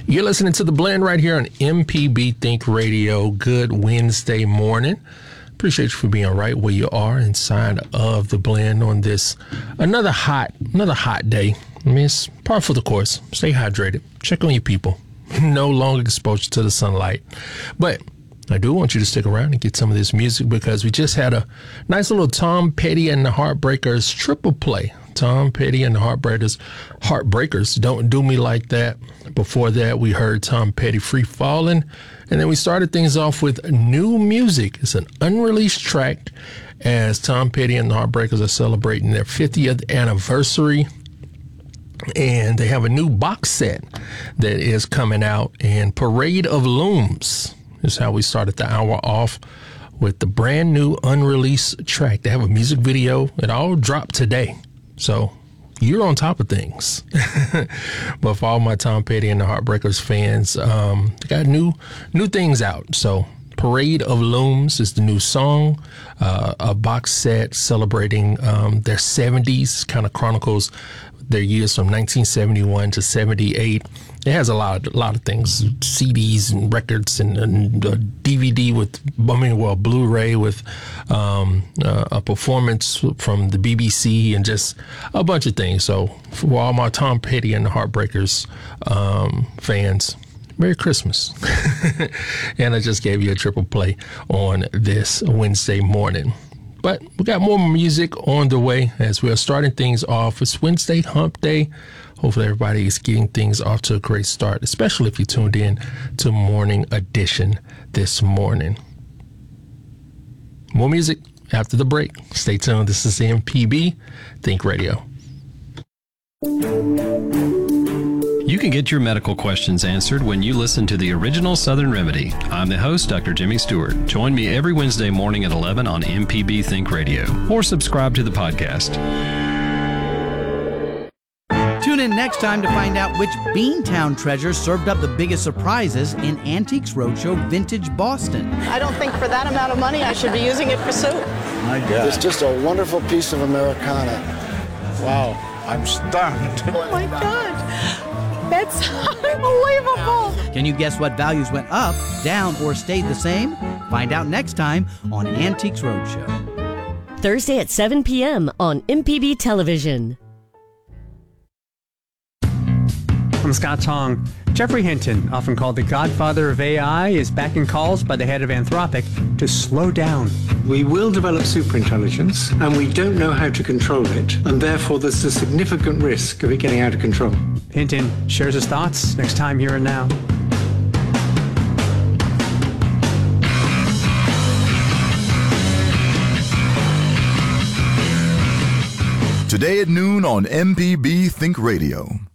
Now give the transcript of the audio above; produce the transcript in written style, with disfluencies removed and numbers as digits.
You're listening to The Blend right here on MPB Think Radio. Good Wednesday morning. Appreciate you for being right where you are inside of The Blend on this another hot day. I mean, it's par for the course. Stay hydrated. Check on your people. No longer exposure to the sunlight. But I do want you to stick around and get some of this music because we just had a nice little Tom Petty and the Heartbreakers triple play. Tom Petty and the Heartbreakers, Don't Do Me Like That. Before that, we heard Tom Petty, Free Fallin'. And then we started things off with new music. It's an unreleased track as Tom Petty and the Heartbreakers are celebrating their 50th anniversary. And they have a new box set that is coming out. And Parade of Looms is how we started the hour off with the brand new unreleased track. They have a music video. It all dropped today. So you're on top of things. But for all my Tom Petty and the Heartbreakers fans, they got new things out. So Parade of Looms is the new song, a box set celebrating their 70s, kind of chronicles their years from 1971 to 78. It has a lot of things, CDs and records and DVD with, Blu-ray with a performance from the BBC and just a bunch of things. So for all my Tom Petty and the Heartbreakers fans, Merry Christmas. And I just gave you a triple play on this Wednesday morning. But we got more music on the way as we are starting things off. It's Wednesday, hump day. Hopefully everybody is getting things off to a great start, especially if you tuned in to Morning Edition this morning. More music after the break. Stay tuned. This is MPB Think Radio. You can get your medical questions answered when you listen to the original Southern Remedy. I'm the host, Dr. Jimmy Stewart. Join me every Wednesday morning at 11 on MPB Think Radio, or subscribe to the podcast. Tune in next time to find out which Beantown treasure served up the biggest surprises in Antiques Roadshow Vintage Boston. I don't think for that amount of money I should be using it for soup. My God. It's just a wonderful piece of Americana. Wow, I'm stunned. Oh my God. That's unbelievable. Can you guess what values went up, down, or stayed the same? Find out next time on Antiques Roadshow. Thursday at 7 p.m. on MPB Television. I'm Scott Tong. Jeffrey Hinton, often called the godfather of AI, is backing calls by the head of Anthropic to slow down. We will develop superintelligence, and we don't know how to control it, and therefore there's a significant risk of it getting out of control. Hinton shares his thoughts next time Here and Now. Today at noon on MPB Think Radio.